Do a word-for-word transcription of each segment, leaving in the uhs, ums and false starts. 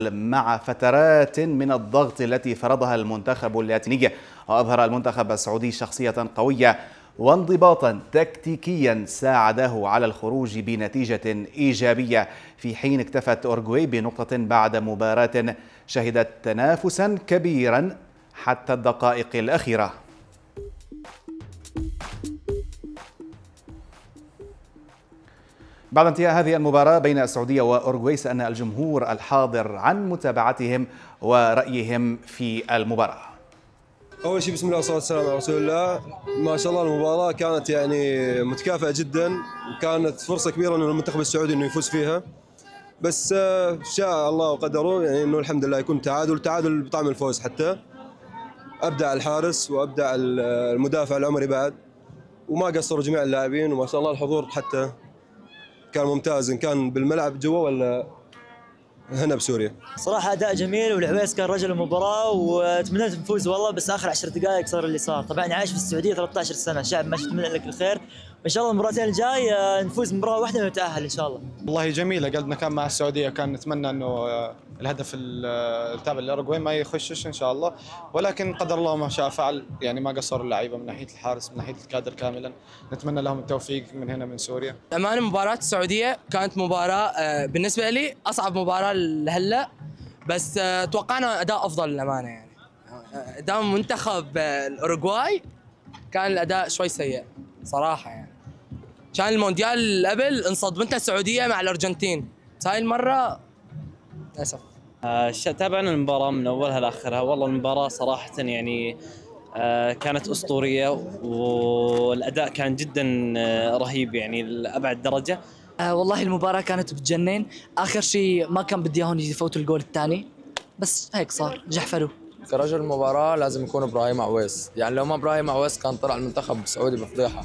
مع فترات من الضغط التي فرضها المنتخب اللاتيني، وأظهر المنتخب السعودي شخصية قوية وانضباطا تكتيكيا ساعده على الخروج بنتيجة إيجابية، في حين اكتفت أورجواي بنقطة بعد مباراة شهدت تنافسا كبيرا حتى الدقائق الأخيرة. بعد انتهاء هذه المباراة بين السعودية وأورجواي سألنا الجمهور الحاضر عن متابعتهم ورأيهم في المباراة. أول شيء بسم الله والصلاة والسلام على رسول الله. ما شاء الله المباراة كانت يعني متكافئة جدا، وكانت فرصة كبيرة إنه المنتخب السعودي إنه يفوز فيها، بس شاء الله وقدره يعني إنه الحمد لله يكون تعادل، تعادل بطعم الفوز. حتى أبدع الحارس وأبدع المدافع العمري بعد، وما قصروا جميع اللاعبين، وما شاء الله الحضور حتى كان ممتاز، إن كان بالملعب جوا ولا هنا بسوريا. صراحة أداء جميل، والعويس كان رجل المباراة، وتمنيت نفوز والله، بس آخر عشر دقائق صار اللي صار. طبعا عايش في السعودية ثلاثة عشر سنة، شعب ما أتمنى لك الخير، وإن شاء الله المباراتين الجاي نفوز مباراة واحدة ونتأهل إن شاء الله. والله جميلة، قلبنا كان مع السعودية، كان نتمنى إنه الهدف التابع للأوروغواي ما يخشش إن شاء الله، ولكن قدر الله ما شاء فعل، يعني ما قصروا اللعيبة من ناحية الحارس من ناحية الكادر كاملا. نتمنى لهم التوفيق من هنا من سوريا. أمانة مباراة السعودية كانت مباراة بالنسبة لي أصعب مباراة لهلا، بس توقعنا أداء أفضل للأمانة. يعني أداء منتخب الأوروغواي كان الأداء شوي سيء صراحة، يعني كان المونديال اللي قبل انصدمتها السعودية مع الأرجنتين، هاي المرة للأسف. آه تابعنا المباراة من أولها لآخرها، والله المباراة صراحة يعني آه كانت أسطورية، والأداء كان جدا آه رهيب يعني لأبعد درجة. آه والله المباراة كانت بتجنن، آخر شيء ما كان بدي اياهم يفوتوا الجول الثاني، بس هيك صار جحفلوا. كرجل المباراة لازم يكون إبراهيم عويس، يعني لو ما إبراهيم عويس كان طلع المنتخب السعودي بفضيحة.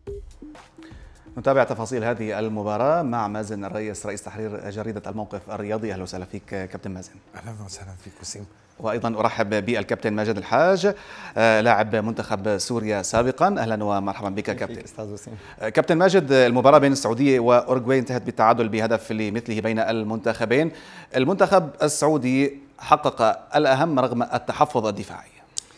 نتابع تفاصيل هذه المباراة مع مازن الرئيس، رئيس تحرير جريدة الموقف الرياضي. أهلا وسهلا فيك كابتن مازن. أهلا وسهلا فيك وسيم. وأيضا أرحب بالكابتن ماجد الحاج، لاعب منتخب سوريا سابقا. أهلا ومرحبا بك كابتن. أستاذ وسيم. كابتن ماجد، المباراة بين السعودية وأورجواي انتهت بالتعادل بهدف لمثله بين المنتخبين. المنتخب السعودي حقق الأهم رغم التحفظ الدفاعي.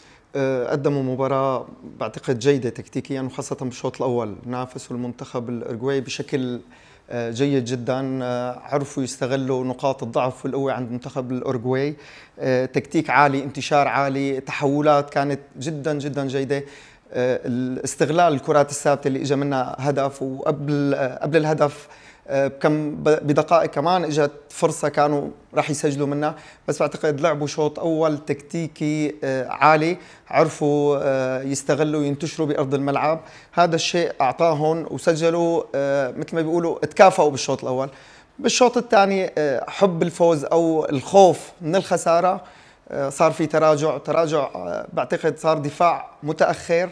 قدموا مباراة بعتقد جيدة تكتيكيا، وخاصة بالشوط الأول نافسوا المنتخب الأورجواي بشكل جيد جدا، عرفوا يستغلوا نقاط الضعف والقوة عند منتخب الأورجواي، تكتيك عالي، انتشار عالي، تحولات كانت جدا جدا جيدة، استغلال الكرات الثابتة اللي اجى منها هدف، وقبل قبل الهدف بكم بدقائق كمان اجت فرصه كانوا راح يسجلوا منها، بس بعتقد لعبوا شوط اول تكتيكي عالي، عرفوا يستغلوا ينتشروا بارض الملعب، هذا الشيء اعطاهم وسجلوا مثل ما بيقولوا تكافئوا بالشوط الاول. بالشوط الثاني حب الفوز او الخوف من الخساره، صار في تراجع تراجع بعتقد صار دفاع متاخر،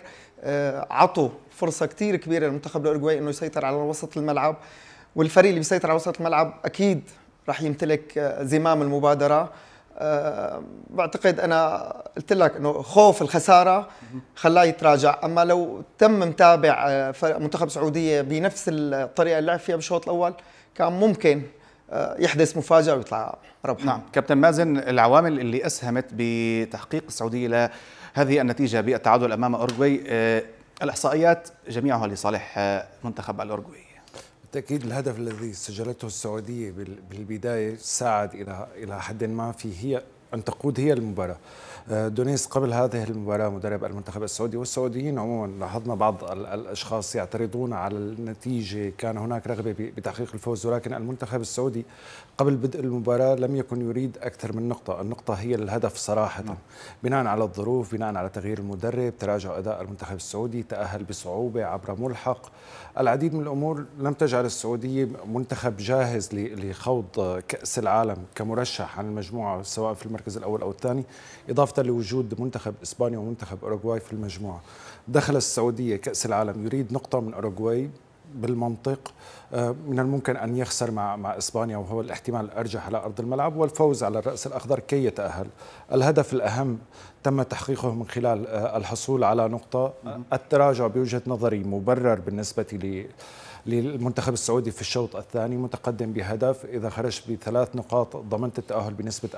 عطوا فرصه كثير كبيره للمنتخب الاورجواي انه يسيطر على وسط الملعب، والفريق اللي بيسيطر على وسط الملعب اكيد راح يمتلك زمام المبادره. أه بعتقد انا قلت لك انه خوف الخساره خلاه يتراجع، اما لو تم متابع منتخب السعوديه بنفس الطريقه اللي لعب فيها بالشوط الاول كان ممكن يحدث مفاجاه ويطلع ربح. نعم كابتن مازن، العوامل اللي اسهمت بتحقيق السعوديه لهذه النتيجه بالتعادل امام اورجواي، أه الاحصائيات جميعها لصالح منتخب الاورجواي. بالتأكيد الهدف الذي سجلته السعودية بالبداية ساعد إلى إلى حد ما في هي أن تقود هي المباراة. دونيس قبل هذه المباراة مدرب المنتخب السعودي والسعوديين عموما لاحظنا بعض الأشخاص يعترضون على النتيجة، كان هناك رغبة بتحقيق الفوز، ولكن المنتخب السعودي قبل بدء المباراة لم يكن يريد أكثر من نقطة، النقطة هي الهدف صراحة، بناء على الظروف، بناء على تغيير المدرب، تراجع أداء المنتخب السعودي، تأهل بصعوبة عبر ملحق، العديد من الأمور لم تجعل السعودية منتخب جاهز لخوض كأس العالم كمرشح على المجموعة سواء في المركز الأول أو الثاني، إضافة لوجود منتخب إسبانيا ومنتخب أوروغواي في المجموعة. دخل السعودية كأس العالم يريد نقطة من أوروغواي بالمنطق، من الممكن أن يخسر مع مع إسبانيا وهو الاحتمال الأرجح على أرض الملعب، والفوز على الرأس الأخضر كي يتأهل. الهدف الأهم تم تحقيقه من خلال الحصول على نقطة، التراجع بوجهة نظري مبرر بالنسبة للمنتخب السعودي في الشوط الثاني متقدم بهدف، إذا خرج بثلاث نقاط ضمنت التأهل بنسبة